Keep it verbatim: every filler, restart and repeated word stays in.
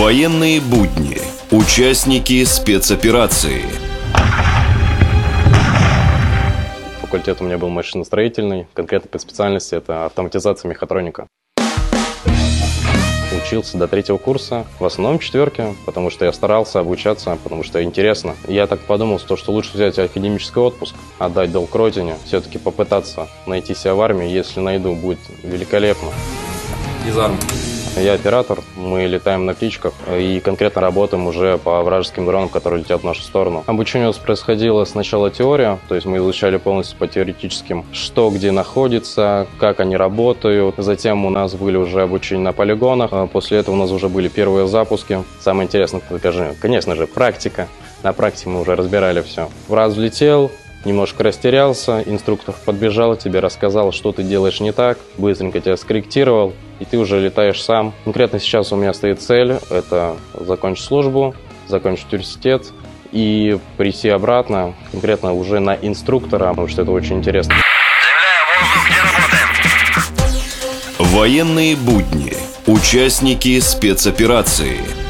Военные будни. Участники спецоперации. Факультет у меня был машиностроительный, конкретно по специальности это автоматизация, мехатроника. Учился до третьего курса, в основном четверки, потому что я старался обучаться, потому что интересно. Я так подумал, что лучше взять академический отпуск, отдать долг родине, все-таки попытаться найти себя в армии. Если найду, будет великолепно. Из армии. Я оператор, мы летаем на птичках и конкретно работаем уже по вражеским дронам, которые летят в нашу сторону. Обучение у нас происходило сначала теория, то есть мы изучали полностью по теоретическим, что где находится, как они работают. Затем у нас были уже обучения на полигонах, после этого у нас уже были первые запуски. Самое интересное, покажи, конечно же, практика. На практике мы уже разбирали все. Раз взлетел, немножко растерялся, инструктор подбежал, тебе рассказал, что ты делаешь не так, быстренько тебя скорректировал, и ты уже летаешь сам. Конкретно сейчас у меня стоит цель – это закончить службу, закончить университет и прийти обратно, конкретно уже на инструктора, потому что это очень интересно. Земля, воздух, где работаем? Военные будни. Участники спецоперации.